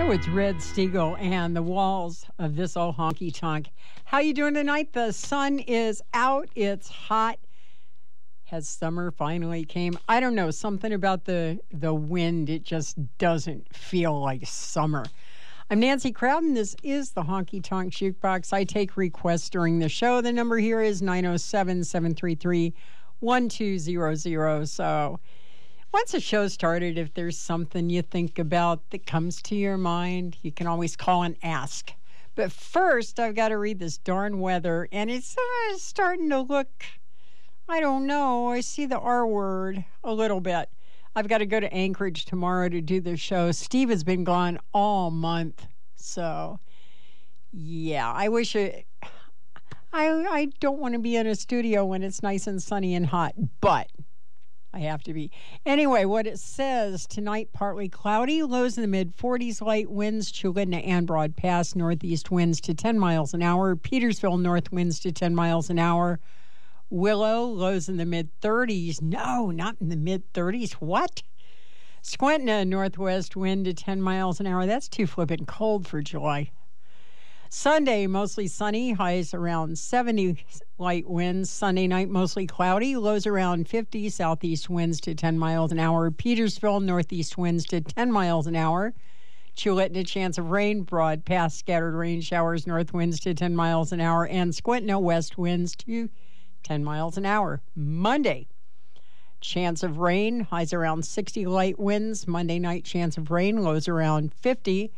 It's Red Steagall and the walls of this old honky tonk. How you doing tonight? The sun is out. It's hot. Has summer finally came? I don't know. Something about the wind. It just doesn't feel like summer. I'm Nancy Crowden. This is the Honky Tonk Jukebox. I take requests during the show. The number here is 907-733-1200. So once the show started, if there's something you think about that comes to your mind, you can always call and ask. But first, I've got to read this darn weather, and it's starting to look, I don't know, I see the R word a little bit. I've got to go to Anchorage tomorrow to do the show. Steve has been gone all month, so yeah, I wish I don't want to be in a studio when it's nice and sunny and hot, but I have to be. Anyway, what it says, tonight partly cloudy, lows in the mid-40s, light winds, Chulitna and Broad Pass, northeast winds to 10 miles an hour, Petersville north winds to 10 miles an hour, Willow, lows in the mid-30s. No, not in the mid-30s. What? Squintina, northwest wind to 10 miles an hour. That's too flippin' cold for July. Sunday, mostly sunny, highs around 70, light winds. Sunday night, mostly cloudy, lows around 50, southeast winds to 10 miles an hour. Petersville, northeast winds to 10 miles an hour. Chulitna, chance of rain, Broad Pass, scattered rain showers, north winds to 10 miles an hour. And Squintina, west winds to 10 miles an hour. Monday, chance of rain, highs around 60, light winds. Monday night, chance of rain, lows around 50.